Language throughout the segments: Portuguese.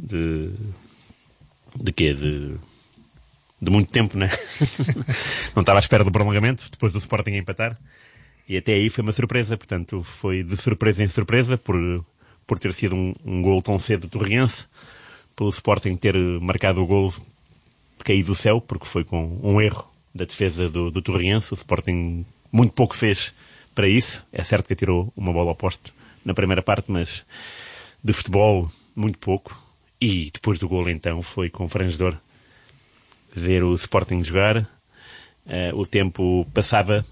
de quê? De muito tempo, né? Não estava à espera do prolongamento, depois do Sporting empatar. E até aí foi uma surpresa, portanto, foi de surpresa em surpresa, por ter sido um gol tão cedo do Torriense, pelo Sporting ter marcado o gol caído do céu, porque foi com um erro da defesa do Torriense. O Sporting muito pouco fez para isso. É certo que atirou uma bola ao poste na primeira parte, mas de futebol, muito pouco. E depois do gol, então, foi confrangedor ver o Sporting jogar. O tempo passava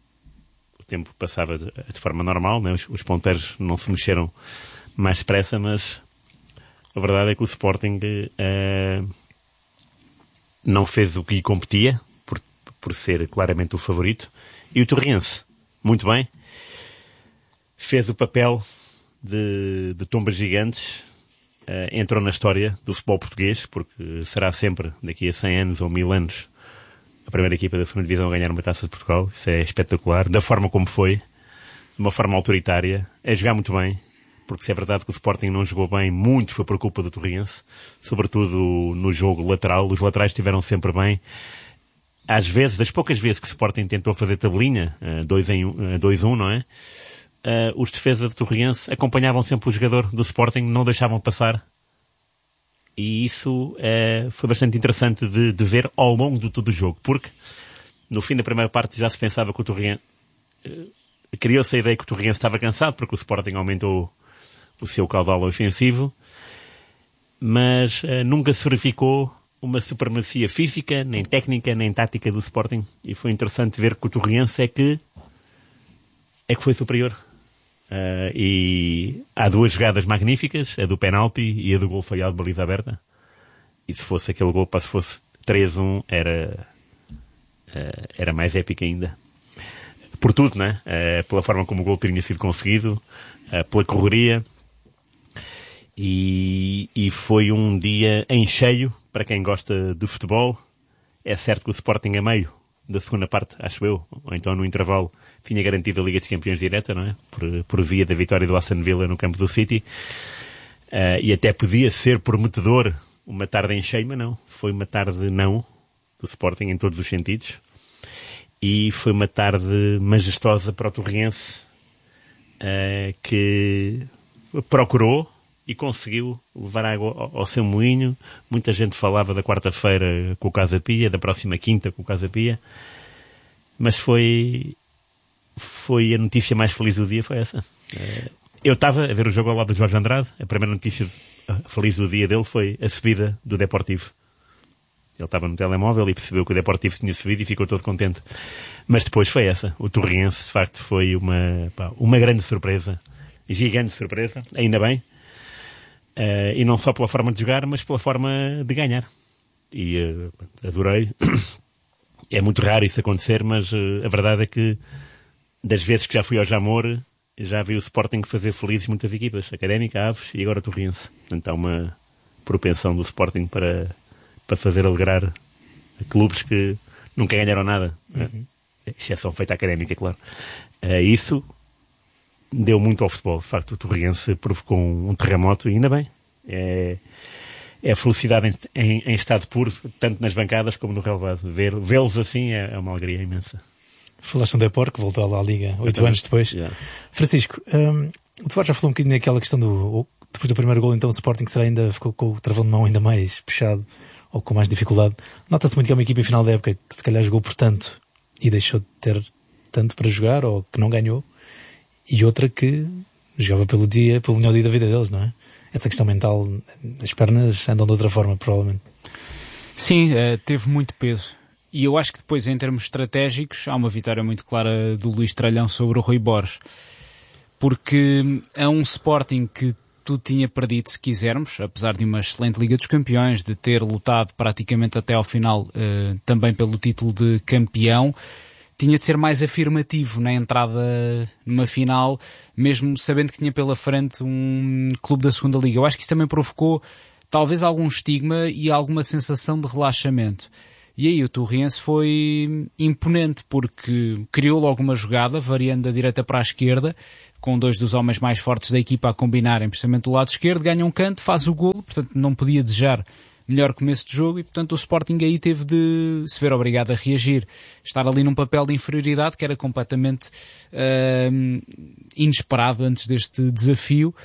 de forma normal, né? Os ponteiros não se mexeram mais depressa, mas a verdade é que o Sporting não fez o que lhe competia, por ser claramente o favorito, e o Torriense, muito bem, fez o papel de tombas gigantes, entrou na história do futebol português, porque será sempre, daqui a 100 anos ou 1000 anos, a primeira equipa da segunda divisão a ganhar uma Taça de Portugal. Isso é espetacular, da forma como foi, de uma forma autoritária, a jogar muito bem, porque se é verdade que o Sporting não jogou bem, muito foi por culpa do Torriense, sobretudo no jogo lateral. Os laterais estiveram sempre bem. Às vezes, das poucas vezes que o Sporting tentou fazer tabelinha, 2-1, não é? Os defesas do Torriense acompanhavam sempre o jogador do Sporting, não deixavam passar. E isso foi bastante interessante de ver ao longo de todo o jogo, porque no fim da primeira parte já se pensava que o Torriense... criou-se a ideia que o Torriense estava cansado, porque o Sporting aumentou o seu caudal ofensivo, mas nunca se verificou uma supremacia física, nem técnica, nem tática do Sporting. E foi interessante ver que o Torriense é que foi superior. E há duas jogadas magníficas, a do penalti e a do gol falhado de baliza aberta. E se fosse aquele gol, se fosse 3-1, era mais épico ainda. Por tudo, né? Pela forma como o gol tinha sido conseguido, pela correria. E foi um dia em cheio para quem gosta de futebol. É certo que o Sporting a meio da segunda parte, acho eu, ou então no intervalo, tinha garantido a Liga dos Campeões direta, não é? Por via da vitória do Aston Villa no campo do City. E até podia ser prometedor uma tarde em cheio, mas não. Foi uma tarde não do Sporting em todos os sentidos. E foi uma tarde majestosa para o Torriense, que procurou e conseguiu levar água ao seu moinho. Muita gente falava da quarta-feira com o Casa Pia, da próxima quinta com o Casa Pia, mas foi a notícia mais feliz do dia, foi essa. Eu estava a ver o jogo ao lado do Jorge Andrade. A primeira notícia feliz do dia dele foi a subida do Deportivo. Ele estava no telemóvel e percebeu que o Deportivo tinha subido e ficou todo contente. Mas depois foi essa. O Torriense, de facto, foi uma grande surpresa. Gigante surpresa. Ainda bem. E não só pela forma de jogar, mas pela forma de ganhar. E adorei. É muito raro isso acontecer, mas a verdade é que das vezes que já fui ao Jamor, já vi o Sporting fazer felizes muitas equipas. Académica, Aves e agora Torriense. Portanto, há uma propensão do Sporting para fazer alegrar clubes que nunca ganharam nada. Uhum. Exceção feita à Académica, claro. Isso deu muito ao futebol. De facto, o Torriense provocou um terremoto e ainda bem. É a felicidade em estado puro, tanto nas bancadas como no relevado. Vê-los assim é uma alegria imensa. Falaste no Depor, que voltou lá à Liga 8 anos depois. Yeah. Francisco, o Duarte já falou um bocadinho daquela questão depois do primeiro gol, então o Sporting ficou com o travão de mão ainda mais puxado, ou com mais dificuldade. Nota-se muito que é uma equipa em final da época que se calhar jogou por tanto e deixou de ter tanto para jogar, ou que não ganhou, e outra que jogava pelo melhor dia da vida deles, não é? Essa questão mental, as pernas andam de outra forma, provavelmente. Sim, teve muito peso. E eu acho que depois, em termos estratégicos, há uma vitória muito clara do Luís Tralhão sobre o Rui Borges. Porque é um Sporting que tudo tinha perdido, se quisermos, apesar de uma excelente Liga dos Campeões, de ter lutado praticamente até ao final também pelo título de campeão, tinha de ser mais afirmativo na entrada numa final, mesmo sabendo que tinha pela frente um clube da segunda Liga. Eu acho que isso também provocou talvez algum estigma e alguma sensação de relaxamento. E aí o Torriense foi imponente, porque criou logo uma jogada, variando da direita para a esquerda, com 2 dos homens mais fortes da equipa a combinarem precisamente do lado esquerdo, ganha um canto, faz o golo, portanto não podia desejar melhor começo de jogo e, portanto, o Sporting aí teve de se ver obrigado a reagir, estar ali num papel de inferioridade que era completamente inesperado antes deste desafio.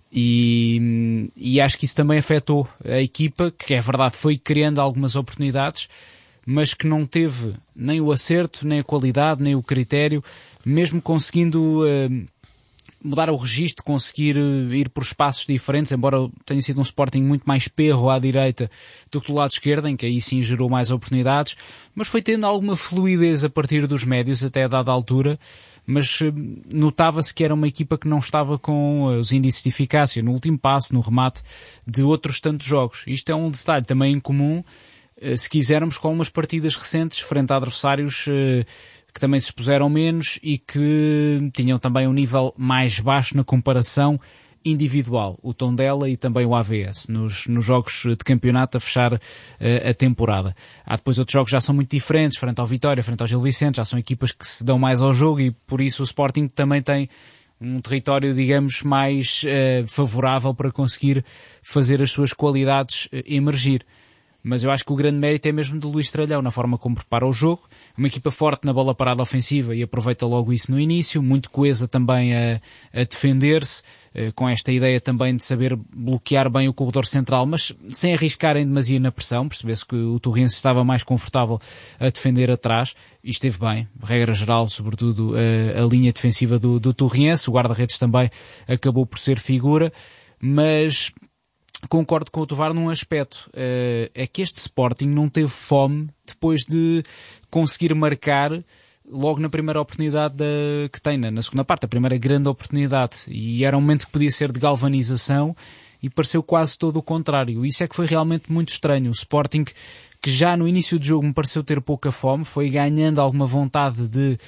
E acho que isso também afetou a equipa, que é verdade foi criando algumas oportunidades, mas que não teve nem o acerto, nem a qualidade, nem o critério, mesmo conseguindo mudar o registro, conseguir ir por espaços diferentes, embora tenha sido um Sporting muito mais perro à direita do que do lado esquerdo, em que aí sim gerou mais oportunidades, mas foi tendo alguma fluidez a partir dos médios até a dada altura, mas notava-se que era uma equipa que não estava com os índices de eficácia no último passo, no remate de outros tantos jogos. Isto é um detalhe também em comum, se quisermos, com umas partidas recentes frente a adversários que também se expuseram menos e que tinham também um nível mais baixo na comparação individual, o Tondela e também o AVS, nos jogos de campeonato a fechar a temporada. Há depois outros jogos que já são muito diferentes, frente ao Vitória, frente ao Gil Vicente, já são equipas que se dão mais ao jogo e por isso o Sporting também tem um território, digamos, mais favorável para conseguir fazer as suas qualidades emergir. Mas eu acho que o grande mérito é mesmo de Luís Tralhão, na forma como prepara o jogo. Uma equipa forte na bola parada ofensiva e aproveita logo isso no início. Muito coesa também a defender-se, com esta ideia também de saber bloquear bem o corredor central, mas sem arriscar em demasia na pressão. Percebeu-se que o Torrense estava mais confortável a defender atrás e esteve bem. Regra geral, sobretudo a linha defensiva do Torrense. O guarda-redes também acabou por ser figura, mas concordo com o Tovar num aspecto, é que este Sporting não teve fome depois de conseguir marcar logo na primeira oportunidade que tem, na segunda parte, a primeira grande oportunidade, e era um momento que podia ser de galvanização e pareceu quase todo o contrário. Isso é que foi realmente muito estranho. O Sporting, que já no início do jogo me pareceu ter pouca fome, foi ganhando alguma vontade de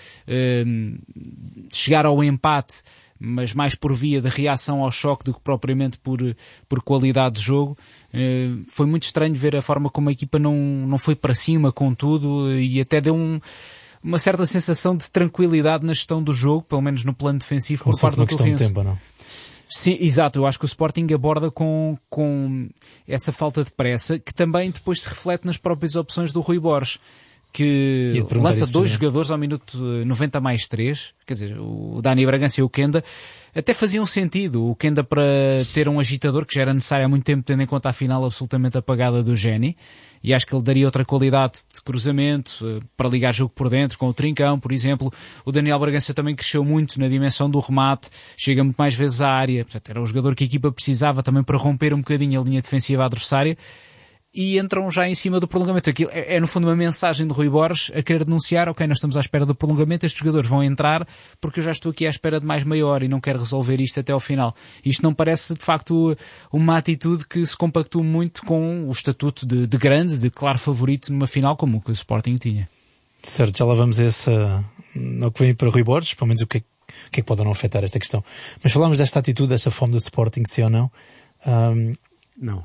chegar ao empate, mas mais por via de reação ao choque do que propriamente por qualidade de jogo. Foi muito estranho ver a forma como a equipa não foi para cima com tudo e até deu uma certa sensação de tranquilidade na gestão do jogo, pelo menos no plano defensivo, como por parte do Torrense. De tempo, não? Sim, exato. Eu acho que o Sporting aborda com essa falta de pressa, que também depois se reflete nas próprias opções do Rui Borges, que lança 2 jogadores ao minuto 90 mais 3, quer dizer, o Dani Bragança e o Kenda, até faziam sentido. O Kenda para ter um agitador, que já era necessário há muito tempo, tendo em conta a final absolutamente apagada do Géni, e acho que ele daria outra qualidade de cruzamento, para ligar jogo por dentro, com o Trincão, por exemplo. O Daniel Bragança também cresceu muito na dimensão do remate, chega muito mais vezes à área, portanto, era o jogador que a equipa precisava também para romper um bocadinho a linha defensiva adversária, e entram já em cima do prolongamento. Aquilo é no fundo uma mensagem de Rui Borges a querer denunciar, ok, nós estamos à espera do prolongamento, estes jogadores vão entrar porque eu já estou aqui à espera de mais maior e não quero resolver isto até ao final. Isto não parece de facto uma atitude que se compactua muito com o estatuto de grande, de claro favorito numa final como o que o Sporting tinha. Certo, já lá vamos a no que vem para Rui Borges, pelo menos o que é que pode ou não afetar esta questão. Mas falamos desta atitude, desta fome do Sporting, sim ou não? Não.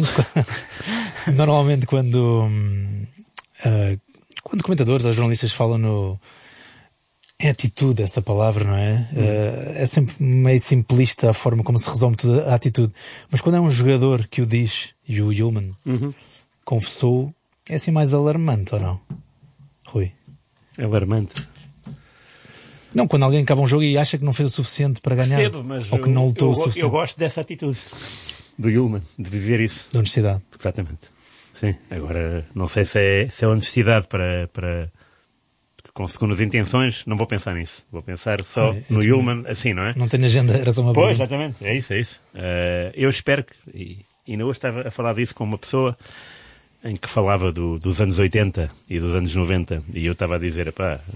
Normalmente quando comentadores ou jornalistas falam em atitude, essa palavra, não é? É sempre meio simplista a forma como se resume toda a atitude. Mas quando é um jogador que o diz, e o Yulman confessou, é assim mais alarmante, ou não? Rui? Alarmante? Não, quando alguém acaba um jogo e acha que não fez o suficiente para ganhar. Percebo, mas ou que não lutou o suficiente. Eu gosto dessa atitude do Yulman, de viver isso. Da honestidade. Exatamente. Sim. Agora, não sei se é honestidade com segundas intenções, não vou pensar nisso. Vou pensar só no Yulman, assim, não é? Não tenho agenda, era só uma pergunta. Pois, exatamente. É isso. Eu espero que, e ainda hoje estava a falar disso com uma pessoa em que falava dos anos 80 e dos anos 90, e eu estava a dizer,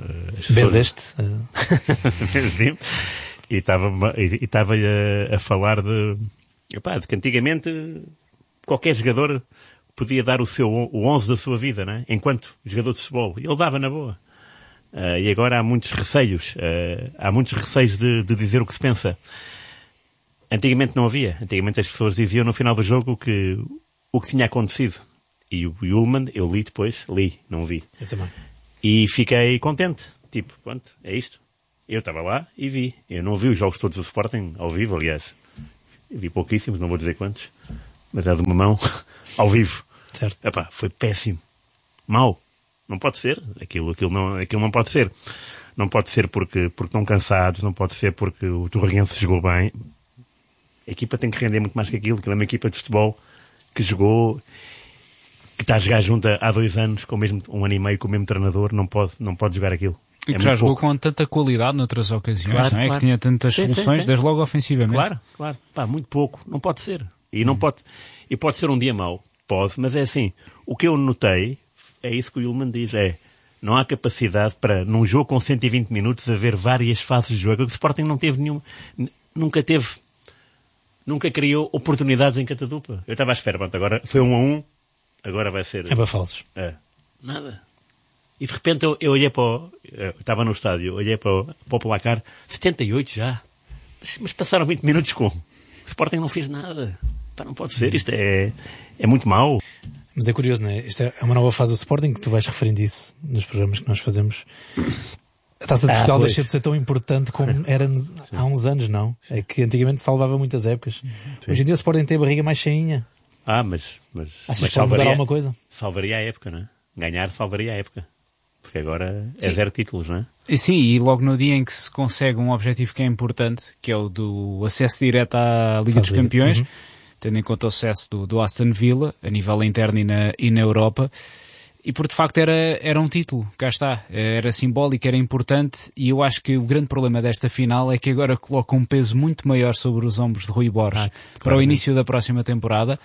e estava-lhe a falar de que antigamente qualquer jogador podia dar o 11 da sua vida, né? Enquanto jogador de futebol. Ele dava na boa. E agora há muitos receios. Há muitos receios de dizer o que se pensa. Antigamente não havia. Antigamente as pessoas diziam no final do jogo o que tinha acontecido. E o Yulman, eu li, não vi. Eu também. E fiquei contente. Tipo, pronto, é isto. Eu estava lá e vi. Eu não vi os jogos todos do Sporting ao vivo, aliás. Eu vi pouquíssimos, não vou dizer quantos. Mas é de uma mão ao vivo. Certo. Epá, foi péssimo. Mau. Não pode ser. Aquilo não pode ser. Não pode ser porque estão cansados, não pode ser porque o Torrense jogou bem. A equipa tem que render muito mais que aquilo. Aquilo é uma equipa de futebol que jogou, que está a jogar junto há 2 anos, com o mesmo, 1 ano e meio com o mesmo treinador, não pode jogar aquilo. E que já jogou com tanta qualidade noutras ocasiões, claro, não é? Claro. Que tinha tantas soluções, sim. desde logo ofensivamente. Claro. Pá, muito pouco. Não pode ser. E pode ser um dia mau. Pode, mas é assim. O que eu notei, é isso que o Yulman diz, não há capacidade para, num jogo com 120 minutos, haver várias fases de jogo. O Sporting não teve nunca criou oportunidades em Catadupa. Eu estava à espera, pronto, agora foi 1-1, agora vai ser... É para falsos. Nada. E de repente eu olhei estava no estádio, olhei para o placar, 78 já. Mas passaram 20 minutos com... O Sporting não fez nada. Pá, não pode ser, isto é muito mau. Mas é curioso, não é? Isto é uma nova fase do Sporting, que tu vais referindo isso nos programas que nós fazemos. A Taça de Portugal deixou de ser tão importante como era há uns anos, não? É que antigamente salvava muitas épocas. Sim. Hoje em dia o Sporting tem a barriga mais cheinha. Mas achas que pode mudar alguma coisa? Salvaria a época, não é? Ganhar salvaria a época. Porque agora é 0 títulos, não é? E sim, e logo no dia em que se consegue um objetivo que é importante, que é o do acesso direto à Liga dos Campeões, tendo em conta o sucesso do Aston Villa, a nível interno e na Europa, e porque de facto era um título, cá está, era simbólico, era importante, e eu acho que o grande problema desta final é que agora coloca um peso muito maior sobre os ombros de Rui Borges para o início da próxima temporada,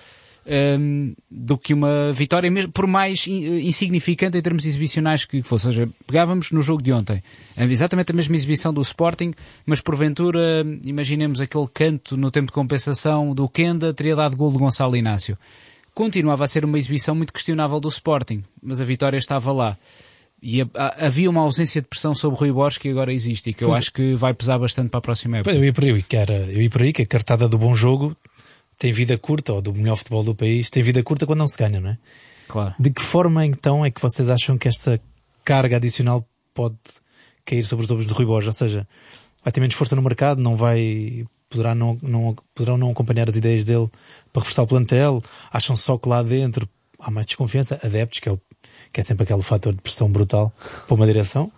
do que uma vitória, mesmo por mais insignificante em termos exibicionais que fosse. Ou seja, pegávamos no jogo de ontem, exatamente a mesma exibição do Sporting, mas porventura, imaginemos aquele canto no tempo de compensação do Kenda, teria dado gol de Gonçalo Inácio. Continuava a ser uma exibição muito questionável do Sporting, mas a vitória estava lá. E havia uma ausência de pressão sobre Rui Borges que agora existe e que eu acho que vai pesar bastante para a próxima época. Eu ia por aí que a cartada do bom jogo tem vida curta, ou do melhor futebol do país, tem vida curta quando não se ganha, não é? Claro. De que forma então é que vocês acham que esta carga adicional pode cair sobre os ombros de Rui Borges? Ou seja, vai ter menos força no mercado, poderão não acompanhar as ideias dele para reforçar o plantel? Acham só que lá dentro há mais desconfiança? Adeptos, que é sempre aquele fator de pressão brutal para uma direção?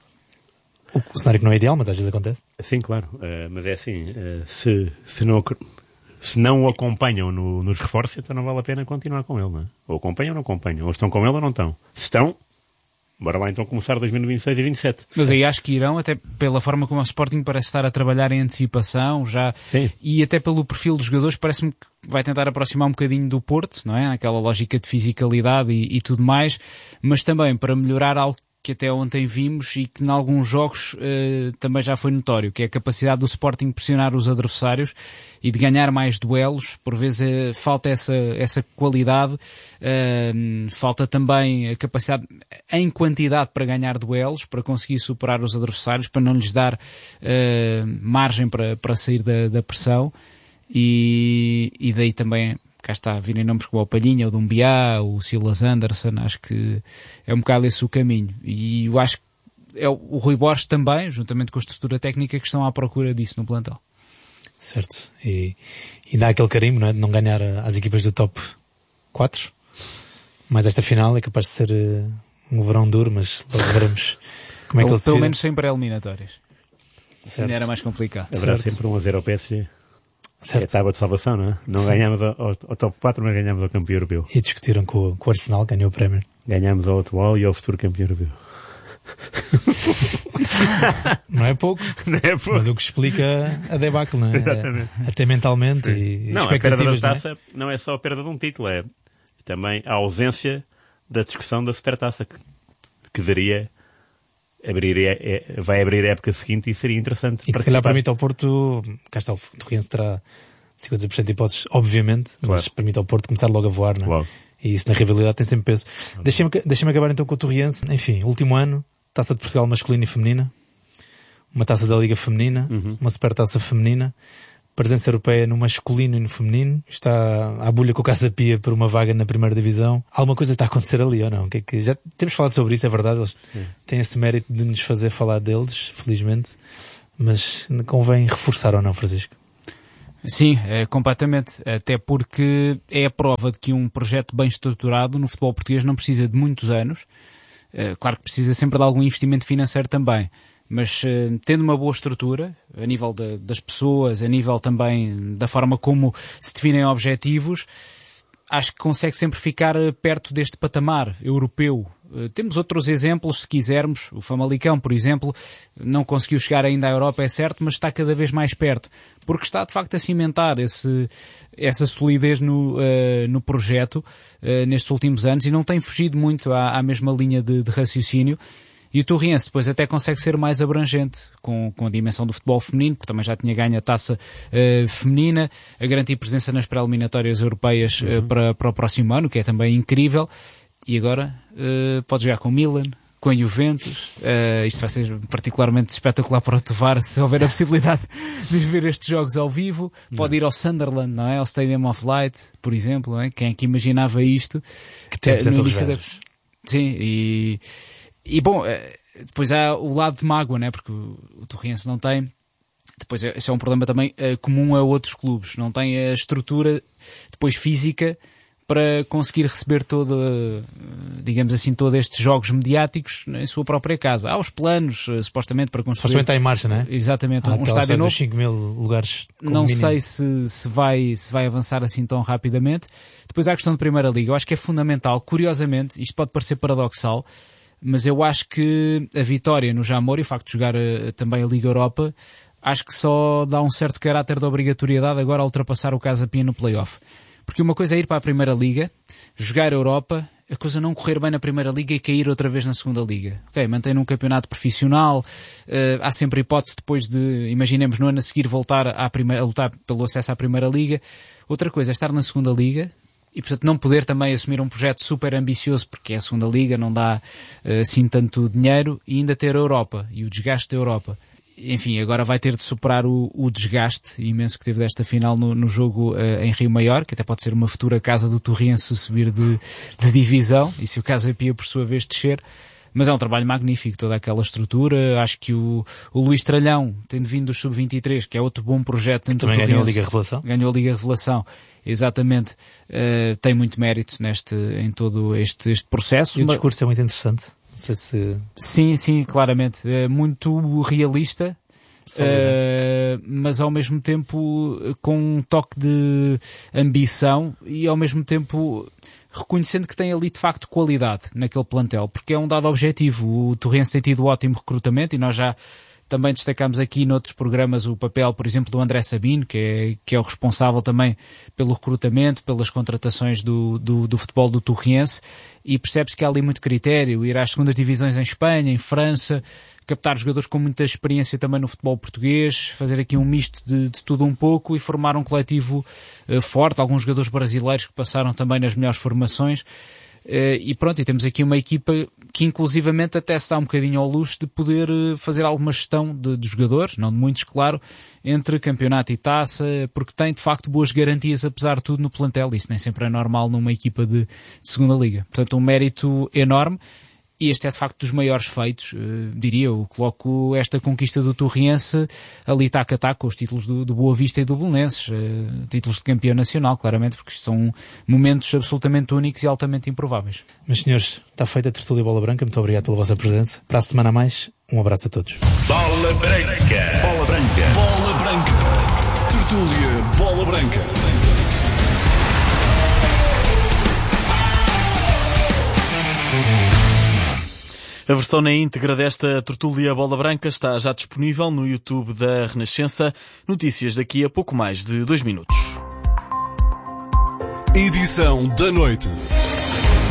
O cenário que não é ideal, mas às vezes acontece. Sim, claro. Mas é assim, se não o acompanham nos reforços, então não vale a pena continuar com ele, não é? Ou acompanham ou não acompanham. Ou estão com ele ou não estão. Se estão, bora lá então começar 2026 e 2027. Mas aí acho que irão, até pela forma como o Sporting parece estar a trabalhar em antecipação, já. Sim. E até pelo perfil dos jogadores, parece-me que vai tentar aproximar um bocadinho do Porto, não é? Aquela lógica de fisicalidade e tudo mais, mas também para melhorar algo que até ontem vimos e que em alguns jogos também já foi notório, que é a capacidade do Sporting pressionar os adversários e de ganhar mais duelos. Por vezes falta essa qualidade, falta também a capacidade em quantidade para ganhar duelos, para conseguir superar os adversários, para não lhes dar margem para sair da pressão, e daí também cá está, virem nomes como o Palhinha, o Dumbiá, o Silas Anderson. Acho que é um bocado esse o caminho. E eu acho que é o Rui Borges também, juntamente com a estrutura técnica, que estão à procura disso no plantel. Certo. E dá aquele carimbo, não é? De não ganhar às equipas do top 4. Mas esta final é capaz de ser um verão duro, mas logo veremos como é que ele se pelo vira. menos sem pré-eliminatórias. Assim era mais complicado. Haverá sempre 1-0 ao PSG. Certo. É a tábua de salvação, não é? Não ganhamos ao top 4, mas ganhamos ao campeão europeu. E discutiram com o Arsenal, ganhou o prémio. Ganhamos ao atual e ao futuro campeão europeu. Não é pouco, mas o que explica a debacle, não é? Até mentalmente. E não, a perda da taça não é só a perda de um título, é também a ausência da discussão da Supertaça, que vai abrir a época seguinte e seria interessante. E que se calhar permite ao Porto, cá está, o Torrense terá 50% de hipóteses, obviamente, mas permite ao Porto começar logo a voar, não é? E isso na rivalidade tem sempre peso. Deixa-me acabar então com o Torrense. Enfim, último ano, Taça de Portugal masculina e feminina, uma Taça da Liga feminina, uma Supertaça feminina. presença europeia no masculino e no feminino. Está à bulha com o Casa Pia por uma vaga na primeira divisão. Alguma coisa está a acontecer ali ou não? Já temos falado sobre isso, é verdade. Eles têm esse mérito de nos fazer falar deles, felizmente. Mas convém reforçar ou não, Francisco? Sim, completamente. Até porque é a prova de que um projeto bem estruturado no futebol português não precisa de muitos anos. Claro que precisa sempre de algum investimento financeiro também. Mas tendo uma boa estrutura, a nível das pessoas, a nível também da forma como se definem objetivos, acho que consegue sempre ficar perto deste patamar europeu. Temos outros exemplos, se quisermos. O Famalicão, por exemplo, não conseguiu chegar ainda à Europa, é certo, mas está cada vez mais perto. Porque está, de facto, a cimentar essa solidez no projeto nestes últimos anos e não tem fugido muito à mesma linha de raciocínio. E o Torriense depois até consegue ser mais abrangente com a dimensão do futebol feminino, porque também já tinha ganho a taça feminina, a garantir presença nas pré-eliminatórias europeias para o próximo ano, que é também incrível. E agora pode jogar com o Milan, com a Juventus. Isto vai ser particularmente espetacular para o Tovar, se houver a possibilidade de ver estes jogos ao vivo. Pode ir ao Sunderland, não é? Ao Stadium of Light, por exemplo, não é? Quem é que imaginava isto? Que temos no início Sim, e bom, depois há o lado de mágoa, né? Porque o Torriense não tem. Depois esse é um problema também comum a outros clubes. Não tem a estrutura depois física para conseguir receber digamos assim, todos estes jogos mediáticos em sua própria casa. Há os planos, supostamente, para construir... Supostamente está em marcha, não é? Exatamente, um estádio novo. 5.000 lugares. Não sei se vai avançar assim tão rapidamente. Depois há a questão da Primeira Liga. Eu acho que é fundamental, curiosamente, isto pode parecer paradoxal, mas eu acho que a vitória no Jamor e o facto de jogar também a Liga Europa, acho que só dá um certo caráter de obrigatoriedade agora a ultrapassar o Casa Pia no play-off. Porque uma coisa é ir para a Primeira Liga, jogar a Europa, a coisa não correr bem na Primeira Liga e cair outra vez na Segunda Liga. Ok, mantém um campeonato profissional, há sempre a hipótese depois de, imaginemos, no ano a seguir voltar a lutar pelo acesso à Primeira Liga. Outra coisa é estar na Segunda Liga e, portanto, não poder também assumir um projeto super ambicioso, porque é a Segunda Liga, não dá assim tanto dinheiro, e ainda ter a Europa e o desgaste da Europa. Enfim, agora vai ter de superar o desgaste imenso que teve desta final no jogo em Rio Maior, que até pode ser uma futura casa do Torriense subir de divisão, e se o Casa Pia por sua vez descer. Mas é um trabalho magnífico, toda aquela estrutura. Acho que o Luís Tralhão, tendo vindo do Sub-23, que é outro bom projeto dentro do Torriense, ganhou a Liga Revelação. Ganhou a Liga Revelação, exatamente. Tem muito mérito em todo este processo. E o discurso é muito interessante. Não sei se... Sim, claramente. É muito realista, mas ao mesmo tempo com um toque de ambição e ao mesmo tempo reconhecendo que tem ali de facto qualidade naquele plantel, porque é um dado objetivo. O Torriense tem tido ótimo recrutamento e nós já também destacamos aqui noutros programas o papel, por exemplo, do André Sabino, que é o responsável também pelo recrutamento, pelas contratações do futebol do Torriense, e percebe-se que há ali muito critério, ir às segundas divisões em Espanha, em França, captar jogadores com muita experiência também no futebol português, fazer aqui um misto de tudo um pouco e formar um coletivo forte, alguns jogadores brasileiros que passaram também nas melhores formações. E pronto, e temos aqui uma equipa que inclusivamente até se dá um bocadinho ao luxo de poder fazer alguma gestão de jogadores, não de muitos, claro, entre campeonato e taça, porque tem de facto boas garantias apesar de tudo no plantel. Isso nem sempre é normal numa equipa de segunda liga. Portanto, um mérito enorme. E este é de facto dos maiores feitos, diria eu. Coloco esta conquista do Torriense ali taco a taco com os títulos do Boa Vista e do Belenenses, títulos de campeão nacional, claramente, porque são momentos absolutamente únicos e altamente improváveis. Meus senhores, está feita a tertúlia Bola Branca, muito obrigado pela vossa presença. Para a semana a mais, um abraço a todos. Bola Branca! Bola Branca! Bola Branca! Tertúlia Bola Branca! A versão na íntegra desta tertúlia Bola Branca está já disponível no YouTube da Renascença. Notícias daqui a pouco mais de 2 minutos. Edição da noite.